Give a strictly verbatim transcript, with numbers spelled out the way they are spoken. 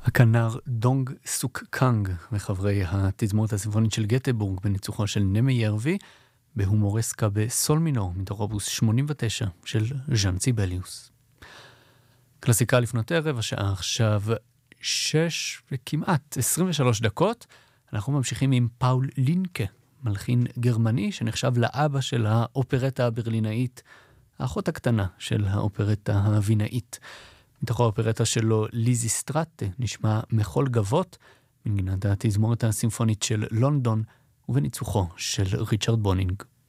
הכנר דונג סוק קאנג וחברי התזמורת הסימפונית של גטבורג בניצוחו של נמי ירבי בהומורסקה בסול מינור מתוך אופוס שמונים ותשע של ז'אן סיבליוס. קלאסיקה לפנות ערב, השעה עכשיו שש וכמעט עשרים ושלוש דקות. אנחנו ממשיכים עם פאול לינקה, מלחין גרמני שנחשב לאבא של האופרטה הברלינאית, האחות הקטנה של האופרטה הווינאית. מתוך האופרטה שלו ליזיסטרטה נשמע מחול גבות, מנגינת התזמורת הסימפונית של לונדון ובניצוחו של ריצ'רד בונינג.